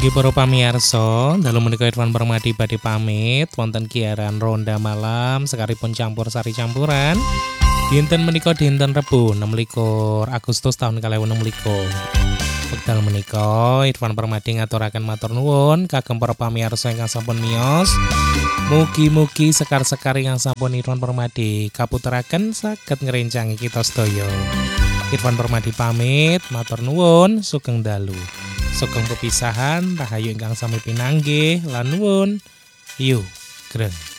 Mugi para pamirsa, dalu menika Irfan Permadi badhe pamit wonten giaran ronda malam sekaripun campur sari campuran. Dinten menika dinten Rebo 26 Agustus tahun 2026. Wekdal menika Irfan Permadi ngaturaken matur nuwun kagem para pamirsa ingkang sampun miyos. Mugi-mugi sekar-sekar ingkang sampun Irfan Permadi kaputeraken saged ngrencangi kita sedaya. Irfan Permadi pamit, matur nuwun, sugeng dalu. Sugeng pepisahan, rahayu ingkang sami pinanggih lan nuwun. Yu, greng.